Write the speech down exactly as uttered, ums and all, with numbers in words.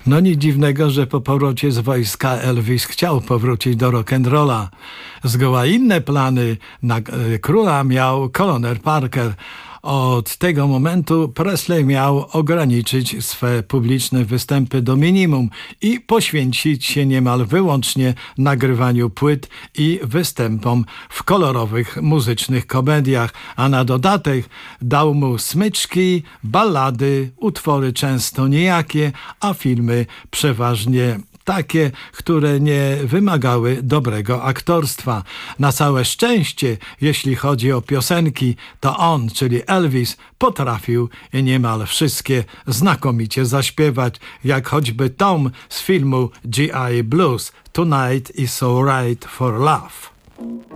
No nic dziwnego, że po powrocie z wojska Elvis chciał powrócić do rock'n'rolla. Zgoła inne plany na króla miał kolonel Parker. Od tego momentu Presley miał ograniczyć swe publiczne występy do minimum i poświęcić się niemal wyłącznie nagrywaniu płyt i występom w kolorowych muzycznych komediach, a na dodatek dał mu smyczki, ballady, utwory często nijakie, a filmy przeważnie takie, które nie wymagały dobrego aktorstwa. Na całe szczęście, jeśli chodzi o piosenki, to on, czyli Elvis, potrafił niemal wszystkie znakomicie zaśpiewać, jak choćby Tom z filmu G I Blues, Tonight is Alright for Love.